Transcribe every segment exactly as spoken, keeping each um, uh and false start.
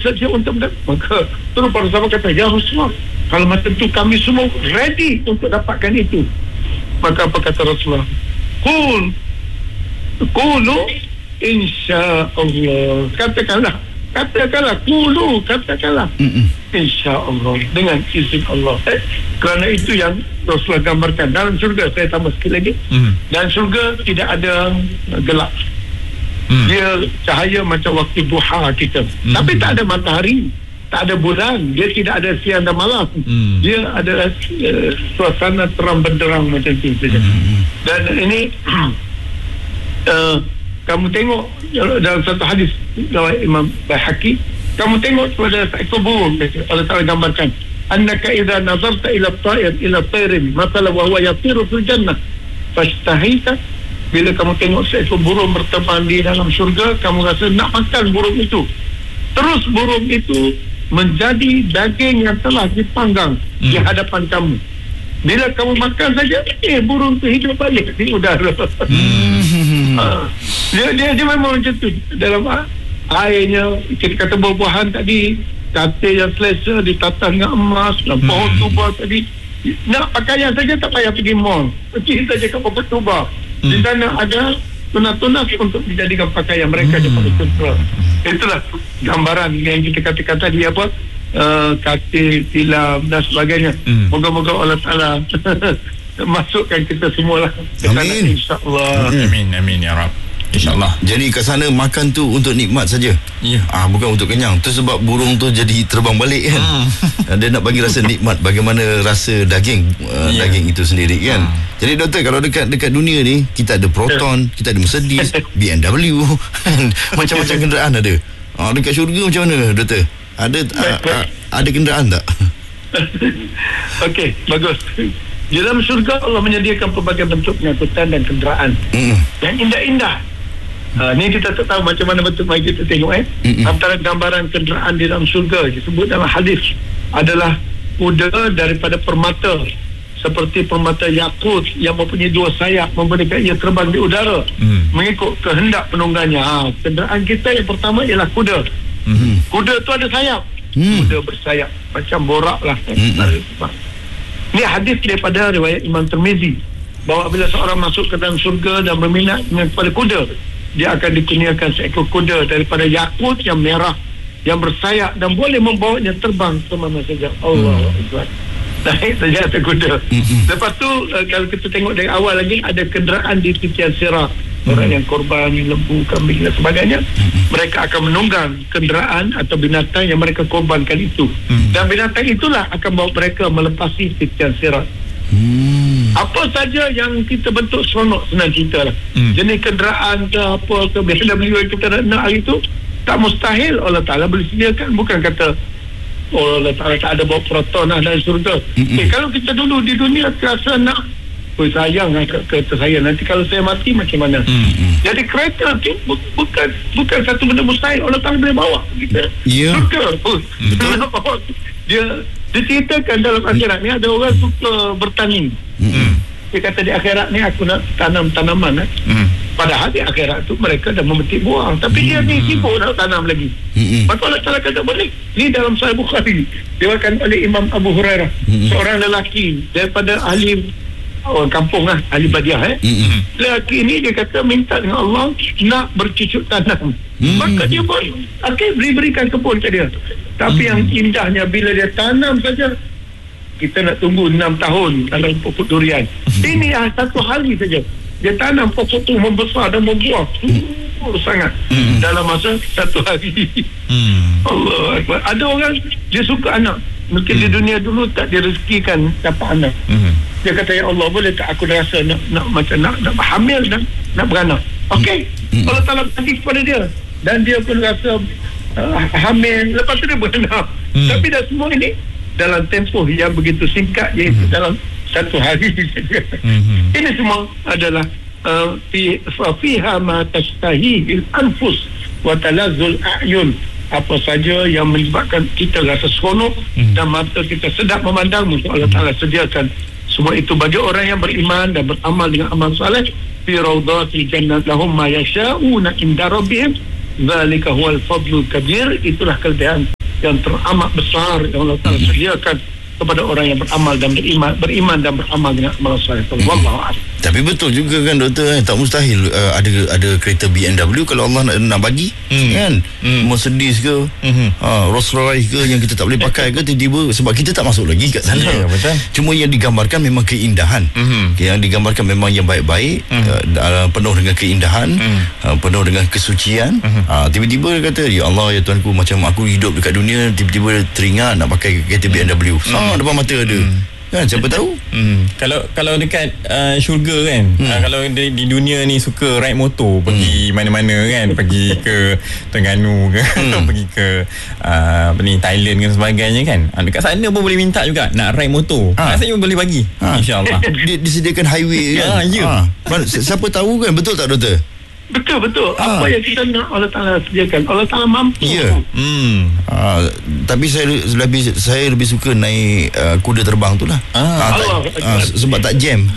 saja untuk mendapat. Maka terus para sahabat kata, ya Rasulullah, kalau macam tu kami semua ready untuk dapatkan itu. Maka apa kata Rasulullah? Qul Qulu insya-Allah. Katakanlah, katakanlah qulu, katakanlah insya-Allah, dengan izin Allah. Eh, kerana itu yang Rasulullah gambarkan dalam syurga. Saya tambah sekali lagi. Mm. Dan syurga tidak ada gelap. Mm. Dia cahaya macam waktu duha kita. Mm. Tapi tak ada matahari, tak ada bulan, dia tidak ada siang dan malam. Mm. Dia adalah uh, suasana terang benderang macam itu saja. Mm. Dan ini uh, kamu tengok dalam satu hadis dari Imam Baihaqi, kamu tengok pada seekor burung, Allah Taala gambarkan, annaka idza nazarta ila at-ta'ir ila at-tairin mathalan wa huwa yatiru fil jannah fashtahita. Bila kamu tengok seekor burung berterbang di dalam syurga, kamu rasa nak makan burung itu. Terus burung itu menjadi daging yang telah dipanggang hmm. di hadapan kamu. Bila kamu makan saja, eh burung itu hidup balik di udara. Hmm. Ha. Dia, dia dia memang macam tu. Dalam airnya, kita kata buah-buahan tadi, katil yang selesa ditata dengan emas, dan pohon hmm. tuba tadi. Nak pakaian saja tak payah pergi mall. Pergi saja ke pohon tuba. Hmm. Di sana ada tunas-tunas untuk dijadikan pakaian mereka hmm. daripada sutra. Itulah gambaran yang kita katakan tadi apa, uh, katil, tilam dan sebagainya. Hmm. Moga-moga Allah Ta'ala masukkan kita semualah ke sana, insya-Allah. Amin, amin ya Rab. InsyaAllah. Jadi kat sana makan tu untuk nikmat saja. Ya. Ah, bukan untuk kenyang. Tu sebab burung tu jadi terbang balik kan. Hmm. Dia nak bagi rasa nikmat, bagaimana rasa daging uh, yeah. daging itu sendiri kan. Hmm. Jadi doktor, kalau dekat dekat dunia ni kita ada Proton, kita ada Mercedes, B M W, macam-macam kenderaan ada. Ah, dekat syurga macam mana doktor? Ada uh, uh, ada kenderaan tak? Okey, bagus. Di dalam syurga Allah menyediakan pelbagai bentuk pengangkutan dan kenderaan mm. yang indah-indah. Uh, ni kita tak tahu macam mana bentuk, mari kita tengok eh. Mm-mm. Antara gambaran kenderaan di dalam syurga disebut dalam hadis adalah kuda daripada permata, seperti permata yakut yang mempunyai dua sayap, memberikan ia terbang di udara mm. mengikut kehendak penunggannya. Ha, kenderaan kita yang pertama ialah kuda. Mm. Kuda tu ada sayap. Mm. Kuda bersayap macam borak lah. Mm. Ini hadis daripada riwayat Imam Tirmizi, bahawa bila seorang masuk ke dalam syurga dan berminat dengan kepada kuda, dia akan dikurniakan seekor kuda daripada yakut yang merah yang bersayap dan boleh membawanya terbang ke mana saja. Allahu Akbar. Naik saja atas kuda. Mm-hmm. Lepas tu uh, kalau kita tengok dari awal lagi, ada kenderaan di titian sirat. Mm-hmm. Orang yang korban lembu, kambing dan sebagainya, mm-hmm. mereka akan menunggang kenderaan atau binatang yang mereka korbankan itu. Mm-hmm. Dan binatang itulah akan bawa mereka melepasi titian sirat. Hmm. Apa saja yang kita bentuk seronok, senang cerita lah. Hmm. Jenis kenderaan ke apa ke B M W yang kita nak hari tu, tak mustahil Allah Ta'ala boleh sediakan. Bukan kata oh, Allah Ta'ala tak ada bawa Proton lah dari surga. Hmm. Eh, kalau kita dulu di dunia terasa nak, oh sayang lah kereta saya, nanti kalau saya mati macam mana. Hmm. Jadi kereta tu bu- bukan bukan satu benda mustahil. Allah Ta'ala boleh bawa kita yeah. surga. Oh, betul. Dia diceritakan dalam akhirat ni ada orang suka bertani. Mm-hmm. Dia kata di akhirat ni aku nak tanam tanaman eh. Mm. Padahal di akhirat tu mereka dah memetik buah, tapi mm. dia ni sibuk nak tanam lagi. Mm-hmm. Maka Allah Ta'ala kata boleh. Ni dalam Sahih Bukhari diriwayatkan oleh Imam Abu Hurairah, mm-hmm. seorang lelaki daripada ahli orang kampung lah, ahli badiah eh. Mm-hmm. Lelaki ni dia kata minta dengan Allah nak bercucuk tanam. Mm-hmm. Maka dia pun okay, beri-berikan kebun ke dia. Tapi hmm. yang indahnya bila dia tanam saja, kita nak tunggu enam tahun dalam pokok durian. Hmm. Ini ah, satu hari saja dia tanam pokok tu membesar dan membuah subur sangat hmm. dalam masa satu hari. hmm. Allah Akbar. Ada orang dia suka anak, mungkin hmm. di dunia dulu tak direzekikan dapat anak. hmm. Dia kata, ya Allah, boleh tak aku rasa nak, nak macam nak, nak hamil dan nak beranak. Okey, hmm. Allah Ta'ala bagi kepada dia, dan dia pun rasa Uh, hamil, lepas tu dia beranak. hmm. Tapi dah semua ini dalam tempoh yang begitu singkat, iaitu hmm. dalam satu hari saja. hmm. Ini semua adalah uh, fi, fiha ma tashtahi al-anfus wa talazzul a'yun. Apa saja yang menyebabkan kita rasa seronok hmm. dan mata kita sedap memandang, maka Allah Ta'ala sediakan semua itu bagi orang yang beriman dan beramal dengan amal saleh. Fi rawdati jannat lahum ma yasha'una inda rabbihim. Zalika huwal fadlul kabir. Itulah kelebihan yang teramat besar yang Allah Ta'ala sediakan kepada orang yang beramal dan beriman beriman dan beramal dengan amal soleh. Wallahu a'lam. Tapi betul juga kan doktor, eh? tak mustahil uh, ada ada kereta B M W kalau Allah nak, nak bagi hmm. kan hmm. Mercedes ke hmm. uh, Rolls Royce ke yang kita tak boleh pakai ke tiba-tiba sebab kita tak masuk lagi kat sana. Yeah, betul. Cuma yang digambarkan memang keindahan. Hmm. Yang digambarkan memang yang baik-baik, hmm. uh, penuh dengan keindahan, hmm. uh, penuh dengan kesucian. Hmm. Uh, tiba-tiba dia kata, ya Allah ya Tuanku, macam aku hidup dekat dunia tiba-tiba teringat nak pakai kereta B M W. Hmm. Ah, depan mata ada. Hmm. Kan siapa tahu. Hmm. Kalau kalau dekat uh, syurga kan, hmm. uh, kalau di, di dunia ni suka ride motor, pergi hmm. mana-mana kan, pergi ke Terengganu ke, hmm. pergi ke uh, apa ni Thailand ke sebagainya kan. Uh, dekat sana pun boleh minta juga nak ride motor. Ha. Rasanya boleh bagi. Ha. Insya-Allah. Disediakan highway kan. Ha, ya. Ha. Siapa tahu kan, betul tak doktor? Betul betul. Ah. Apa yang kita nak Allah Taala sediakan. Allah Taala mampu. Ya. Hmm. Ah, tapi saya lebih saya lebih suka naik uh, kuda terbang tu lah. Ah. Ah, tak, ah, sebab tak jam.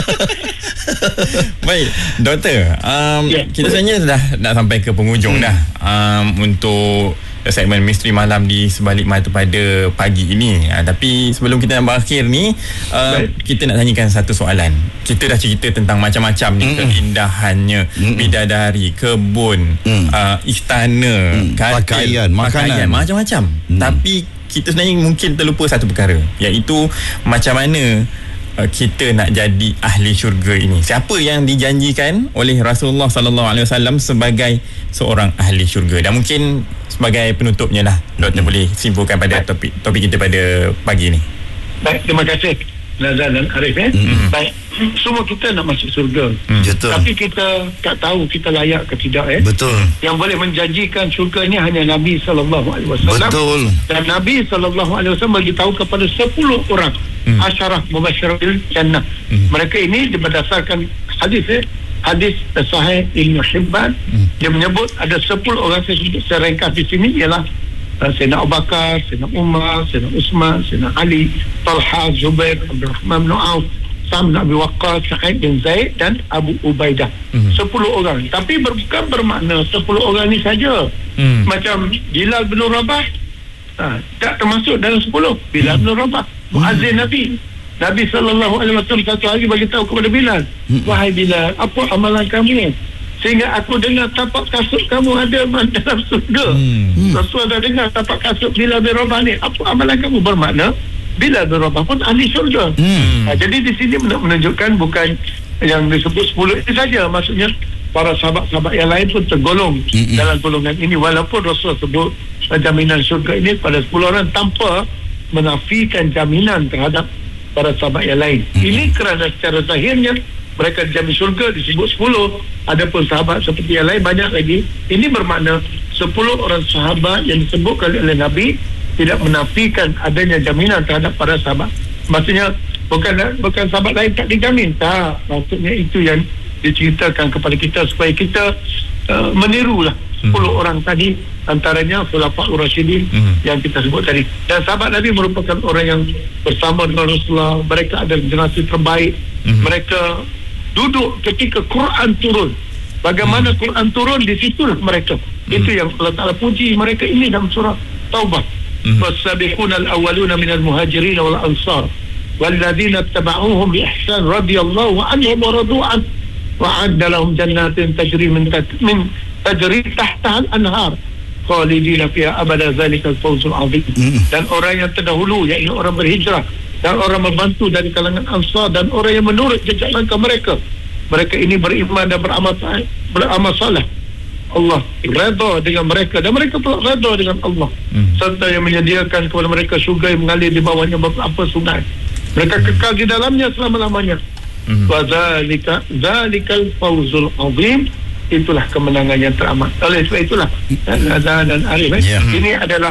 Baik, doktor. Um, yeah. Kita sebenarnya dah nak sampai ke penghujung hmm. dah. Um, untuk segmen Misteri Malam di Sebalik Mata pada pagi ini. Ha, tapi sebelum kita nak berakhir ni, uh, kita nak tanyakan satu soalan. Kita dah cerita tentang macam-macam ni, mm. keindahannya, mm. bidadari, kebun, mm. uh, istana, mm. katil, pakaian, makanan, pakaian, macam-macam. Mm. Tapi kita sebenarnya mungkin terlupa satu perkara, iaitu macam mana uh, kita nak jadi ahli syurga ini. Siapa yang dijanjikan oleh Rasulullah sallallahu alaihi wasallam sebagai seorang ahli syurga? Dan mungkin sebagai penutupnya lah, doktor hmm. boleh simpulkan pada topik topik kita pada pagi ni. Baik, terima kasih Nazar dan Arif. Eh? Hmm. Baik, semua kita nak masuk syurga. Hmm. Tapi kita tak tahu kita layak ke tidak. Eh? Betul. Yang boleh menjanjikan syurga ini hanya Nabi sallallahu alaihi wasallam. Betul. Dan Nabi sallallahu alaihi wasallam beritahu kepada sepuluh orang hmm. asyarah mubasyirin jannah. Hmm. Mereka ini berdasarkan hadis eh? hadis sahih Ibn Hibban, hmm. dia menyebut ada sepuluh orang, saya, saya ringkas di sini ialah uh, Sayyidina Abu Bakar, Sayyidina Umar, Sayyidina Uthman, Sayyidina Ali, Talha, Zubair, Abdul Rahman bin Auf, Sa'd bin Abi Waqqas, Sa'id bin Zaid dan Abu Ubaidah. Hmm. sepuluh orang. Tapi bukan bermakna sepuluh orang ni saja. Hmm. Macam Bilal bin Rabah, ha, tak termasuk dalam sepuluh. Bilal hmm. bin Rabah, muazzin hmm. Nabi. Nabi sallallahu alaihi wasallam satu hari bagi tahu kepada Bilal, wahai Bilal, apa amalan kamu sehingga aku dengar tapak kasut kamu ada dalam surga. Hmm. Rasul dah dengar tapak kasut Bilal bin Rabah ni. Apa amalan kamu? Bermakna Bilal bin Rabah pun ahli surga. Hmm. Ha, jadi di sini menunjukkan bukan yang disebut sepuluh itu saja, maksudnya para sahabat-sahabat yang lain pun tergolong hmm. dalam golongan ini, walaupun Rasul sebut jaminan surga ini pada sepuluh orang tanpa menafikan jaminan terhadap para sahabat yang lain. Hmm. Ini kerana secara zahirnya mereka dijamin syurga disebut sepuluh. Adapun sahabat seperti yang lain banyak lagi. Ini bermakna sepuluh orang sahabat yang disebutkan oleh Nabi tidak menafikan adanya jaminan terhadap para sahabat. Maksudnya bukan bukan sahabat lain tak dijamin. Tak. Maksudnya itu yang diceritakan kepada kita supaya kita uh, menirulah sepuluh hmm. orang tadi, antaranya Khulafaur Rasyidin hmm. yang kita sebut tadi. Dan sahabat Nabi merupakan orang yang bersama dengan Rasulullah. Mereka adalah generasi terbaik. hmm. Mereka duduk ketika Quran turun. Bagaimana hmm. Quran turun, di situlah mereka. hmm. Itu yang Allah Ta'ala puji mereka ini dalam surah Taubah. Wasabiqunal awwaluna minal muhajirin wal ansar walladzina ittaba'uuhum bi ihsan radhiyallahu anhum wa radu an wa'adda lahum jannatin tajri min min tajri tahtaha al-anhar khalidina fiha abada zalikal fawzul azim. mm. Dan orang yang terdahulu, iaitu orang berhijrah dan orang membantu dari kalangan Ansar dan orang yang menurut jejak langkah mereka, mereka ini beriman dan beramal beramal saleh. Allah redha dengan mereka dan mereka pula redha dengan Allah. mm. Serta yang menyediakan kepada mereka syurga yang mengalir di bawahnya beberapa sungai. Mereka kekal di dalamnya selama-lamanya. wa zalika zalikal fawzul azim. Itulah kemenangan yang teramat. Oleh sebab itulah Nazar dan Arif, eh, yeah. ini adalah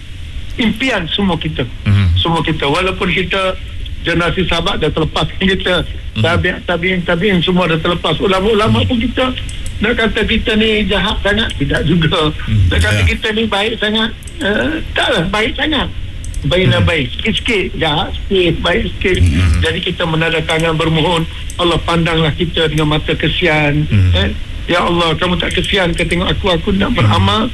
impian semua kita. mm. Semua kita, walaupun kita generasi sahabat dah terlepas, kita mm. tabi'in tabi'in tabi'in semua dah terlepas, ulama-ulama pun kita nak kata kita ni jahat sangat, tidak juga. mm. Nak kata yeah. kita ni baik sangat, uh, taklah baik sangat. Baiklah hmm. baik, sikit-sikit, jahat sikit, baik sikit. hmm. Jadi kita menada tangan bermohon, Allah pandanglah kita dengan mata kesian. hmm. eh? Ya Allah, kamu tak kesian ke tengok aku, aku nak beramal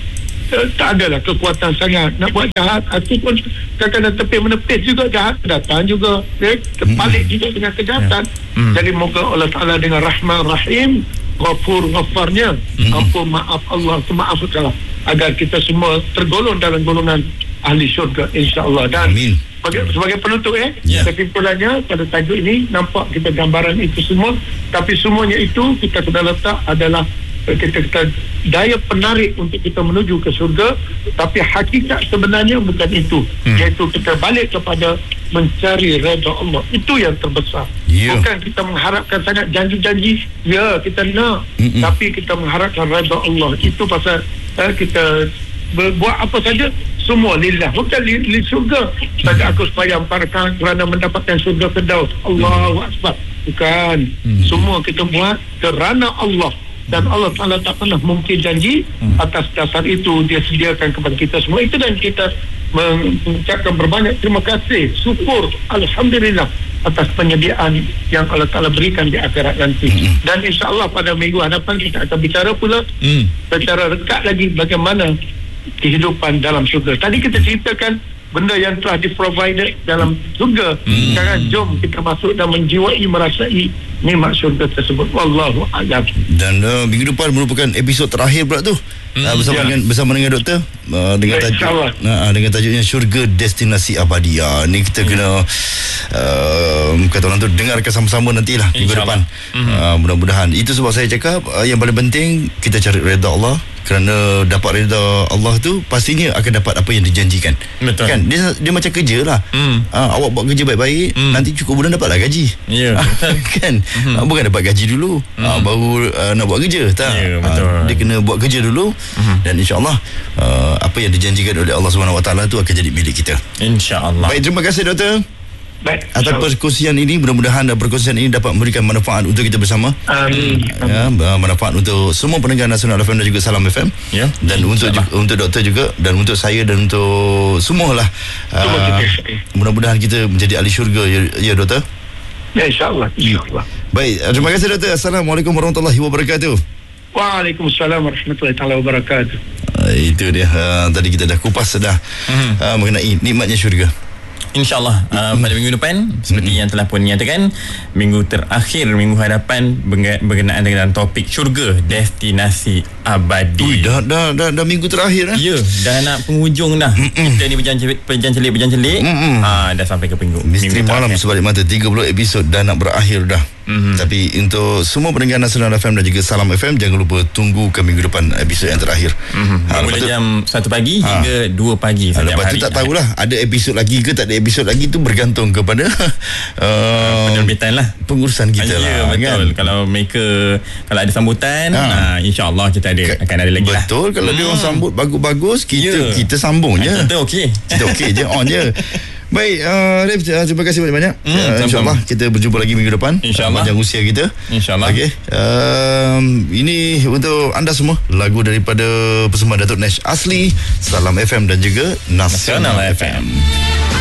uh, tak adalah kekuatan sangat nak buat jahat. Aku pun kadang-kadang tepis menepis juga jahat datang juga, ya, terbalik juga dengan kejahatan. Yeah. Jadi moga Allah Ta'ala dengan Rahman Rahim, Ghafur Ghafarnya, mm-hmm. ampun maaf Allah, maafkanlah agar kita semua tergolong dalam golongan ahli syurga insya-Allah. Dan Amin. Sebagai, sebagai penutup eh yeah. kesimpulannya pada tajuk ini nampak kita gambaran itu semua, tapi semuanya itu kita kena letak adalah kita, kita daya penarik untuk kita menuju ke syurga, tapi hakikat sebenarnya bukan itu, hmm. iaitu kita balik kepada mencari redha Allah. Itu yang terbesar. Yeah. Bukan kita mengharapkan sangat janji-janji, ya kita nak, Mm-mm. tapi kita mengharapkan redha Allah. Itu pasal eh, kita buat apa saja semua lillah, bukan li, li syurga saja. Aku supaya amparkan kerana mendapatkan syurga Firdaus, Allahu Akbar, bukan. hmm. Semua kita buat kerana Allah, dan Allah Ta'ala tak pernah mungkin janji. hmm. Atas dasar itu dia sediakan kepada kita semua itu, dan kita mengucapkan berbanyak terima kasih, syukur, Alhamdulillah atas penyediaan yang Allah Ta'ala berikan di akhirat nanti. hmm. Dan insyaAllah pada minggu hadapan kita akan bicara pula hmm. secara dekat lagi bagaimana kehidupan dalam syurga. Tadi kita ceritakan benda yang telah di-provide dalam syurga. Hmm. Sekarang jom kita masuk dan menjiwai, merasai nikmat syurga tersebut. Wallahu a'lam. Dan uh, minggu depan merupakan episod terakhir pula tu. Hmm. Uh, bersama ya. dengan bersama dengan doktor uh, dengan ya, tajuk uh, dengan tajuknya Syurga Destinasi Abadi. Uh, ni kita hmm. kena uh, kata orang tu dengarkan sama-sama nantilah minggu depan. Hmm. Uh, mudah-mudahan. Itu sebab saya cakap uh, yang paling penting kita cari redha Allah. Kerana dapat redha Allah tu pastinya akan dapat apa yang dijanjikan. Betul. Kan dia dia macam kerja lah. Hmm. Ha, awak buat kerja baik-baik, hmm. nanti cukup bulan dapatlah gaji. Ya, yeah, betul. Kan hmm. ha, bukan dapat gaji dulu, hmm. ha, baru uh, nak buat kerja. Tak. Yeah, betul. Ha, dia kena buat kerja dulu, hmm. dan insya-Allah uh, apa yang dijanjikan oleh Allah Subhanahu Wa Taala tu akan jadi milik kita. Insya-Allah. Baik, terima kasih doktor. Baik, atas perkongsian ini, mudah-mudahan perkongsian ini dapat memberikan manfaat untuk kita bersama. Amin. Ya, manfaat untuk semua pendengar Nasional F M dan juga Salam F M. Ya. Dan untuk juga, untuk doktor juga, dan untuk saya, dan untuk semualah. Uh, mudah-mudahan kita menjadi ahli syurga, ya, ya doktor. Ya, insya-Allah. Insya-Allah. Baik, terima kasih doktor. Assalamualaikum warahmatullahi wabarakatuh. Waalaikumsalam warahmatullahi taala wabarakatuh. Uh, itu dia. Uh, tadi kita dah kupas dah uh-huh. uh, mengenai nikmatnya syurga. InsyaAllah uh, pada minggu depan seperti mm-hmm. yang telah pun nyatakan, minggu terakhir, minggu hadapan berkenaan dengan topik syurga Destinasi Abadi. Ui, dah, dah, dah, dah minggu terakhir lah. Ya, dah nak penghujung dah. Mm-mm. Kita ni berjancelik berjancelik ha, dah sampai ke minggu Misteri Malam Sebalik Mata tiga puluh episod dah nak berakhir dah. Mm-hmm. Tapi untuk semua pendengar Nasional F M dan juga Salam F M, jangan lupa tunggu ke minggu depan episod yang terakhir. Mm-hmm. Ha, Mula jam satu pagi ha. hingga dua pagi ha, setiap hari. Lepas tu tak tahulah ada episod lagi ke tak ada episod lagi, tu bergantung kepada uh, penerbitan lah, pengurusan kita. Ya, lah, betul. Kan? Kalau mereka kalau ada sambutan, ha. uh, insya-Allah kita ada akan ada lagi. Betul lah. Kalau hmm. dia orang sambut bagus-bagus, kita yeah. kita sambung je. Kita okey. Kita okey je, on je. Baik, uh, Rif, uh, terima kasih banyak-banyak. Hmm, uh, InsyaAllah kita berjumpa lagi minggu depan. InsyaAllah. Panjang usia kita. InsyaAllah. Okey. Um, ini untuk anda semua, lagu daripada persembahan Datuk Nash Asli, Salam F M dan juga Nasional F M.